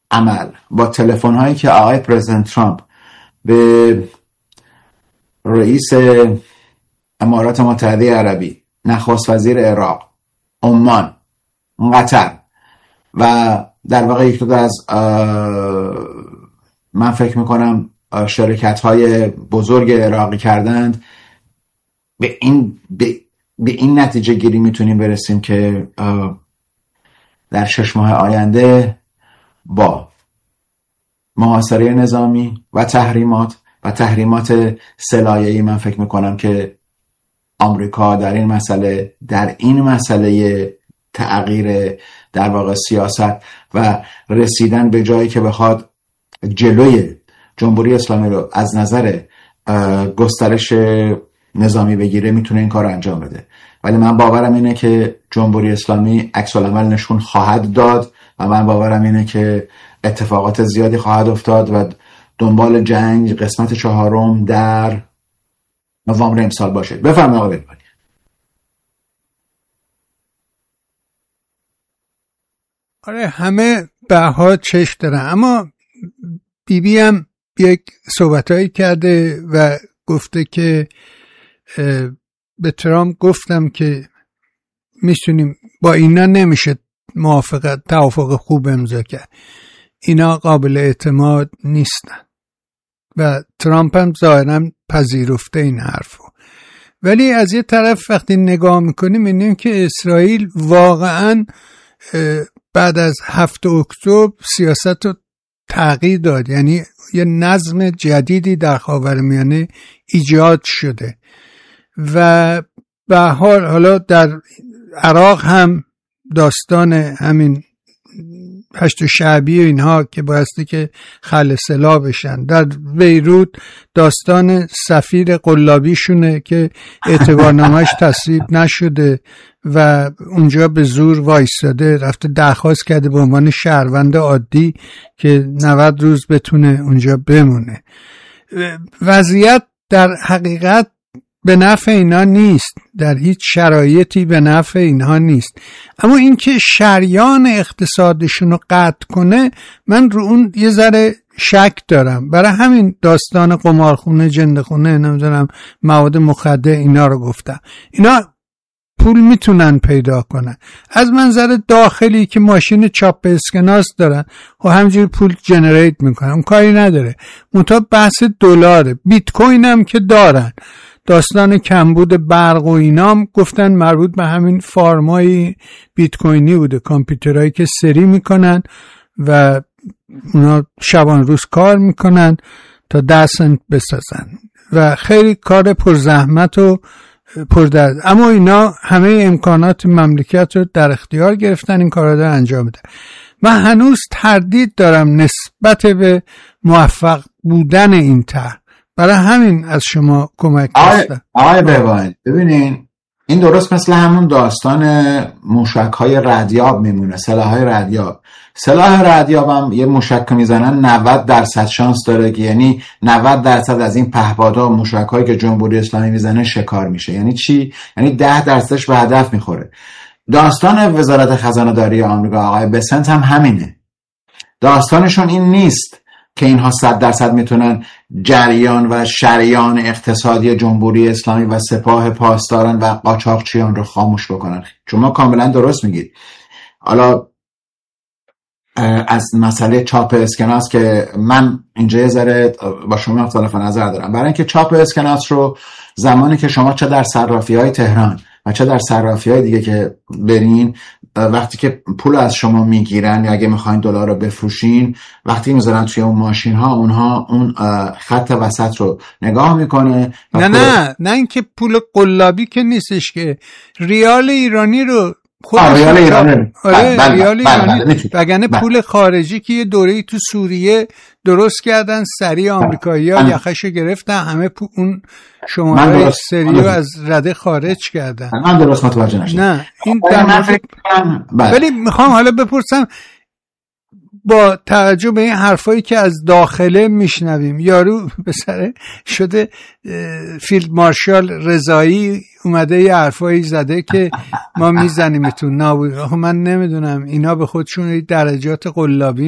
عمل با تلفن هایی که آقای پرزیدنت ترامپ به رئیس امارات متحده عربی، نخست وزیر عراق، عمان، قطر و در واقع یک دو از من فکر میکنم شرکت های بزرگ عراقی کردند، به این نتیجه گیری میتونیم برسیم که در 6 ماه آینده با محاصره نظامی و تحریمات سلایه‌ای من فکر میکنم که آمریکا در این مسئله تغییر در واقع سیاست و رسیدن به جایی که بخواد جلوی جمهوری اسلامی رو از نظر گسترش نظامی بگیره میتونه این کار رو انجام بده. ولی من باورم اینه که جمهوری اسلامی عکس العمل نشون خواهد داد و من باورم اینه که اتفاقات زیادی خواهد افتاد و دنبال جنگ قسمت 4 در نوامبر امسال باشه. بفرمایید آقای بلبانی. آره، همه بها چشم دارن، اما بیبی هم یک صحبتایی کرده و گفته که به ترامپ گفتم که میتونیم با اینا نمیشه توافق خوب امضا کرد، اینا قابل اعتماد نیستن و ترامپ هم ظاهرا پذیرفته این حرفو. ولی از یه طرف وقتی نگاه میکنیم میبینیم که اسرائیل واقعا بعد از 7 اکتبر سیاست رو تغییر داد، یعنی یه نظم جدیدی در خاورمیانه ایجاد شده و به حالا در عراق هم داستان همین 8 شعبی و اینها که بایستی که خل سلاح بشن، در بیروت داستان سفیر قلابیشونه که اعتبارنامه‌اش تصویب نشده و اونجا به زور وایستاده، رفته درخواست کرده به عنوان شهروند عادی که 90 روز بتونه اونجا بمونه. وضعیت در حقیقت به نفع اینا نیست، در هیچ شرایطی به نفع اینها نیست، اما اینکه شریان اقتصادشون رو قطع کنه من رو اون یه ذره شک دارم. برای همین داستان قمارخونه، جندخونه، نمیدونم مواد مخدر اینا رو گفتم. اینا پول میتونن پیدا کنن از منظر داخلی که ماشین چاپ اسکناس دارن و همینجوری پول جنریت میکنن، اون کاری نداره. منتها بحث دلاره. بیت کوین هم که دارن، داستان کمبود برق و اینام گفتن مربوط به همین فارمای بیت کوینی بوده، کامپیوترهایی که سری میکنن و اونا شبان روز کار میکنن تا 10 سنت بسازن و خیلی کار پرزحمت و پردرد، اما اینا همه امکانات مملکت رو در اختیار گرفتن، این کارا رو انجام میدن. من هنوز تردید دارم نسبت به موفق بودن این طرح، برای همین از شما کمک خواستم. آقای بهبانی ببینین، این درست مثل همون داستان موشک‌های ردیاب میمونه، سلاح‌های ردیاب. سلاح ردیاب هم یه موشک میزنن 90% شانس داره که یعنی 90% از این پهپادها و موشک‌هایی که جمهوری اسلامی میزنه شکار میشه. یعنی چی؟ یعنی 10%ش به هدف میخوره. داستان وزارت خزانه داری آمریکا آقای بسنت هم همینه. داستانشون این نیست که اینها 100% میتونن جریان و شریان اقتصادی جمهوری اسلامی و سپاه پاسداران و قاچاقچیان رو خاموش بکنن. شما کاملا درست میگید. حالا از مسئله چاپ اسکناس که من اینجا یه ذره با شما اختلاف نظر دارم، برای اینکه چاپ اسکناس رو زمانی که شما چه در صرافی‌های تهران و چه در صرافی‌های دیگه که برین، وقتی که پول از شما میگیرن یا اگه میخواین دلار رو بفروشین، وقتی میذارن توی اون ماشین ها، اونها اون خط وسط رو نگاه میکنه. نه اینکه پول قلابی که نیستش، که ریال ایرانی رو ریال ایرانی. آره ریال ایرانی. وگرنه پول خارجی که یه دوره‌ای تو سوریه درست کردن، سری آمریکایی‌ها یخشو گرفتن، همه اون شماره سری رو از رده خارج کردن. من درست متوجه نشدم. نه این ولی میخوام حالا بپرسم، با توجه به این حرفایی که از داخله میشنویم، یارو به سر شده فیلد مارشال رضایی اومده یه حرفایی زده که ما میزنیمتون نابود. من نمیدونم اینا به خودشون درجات قلابی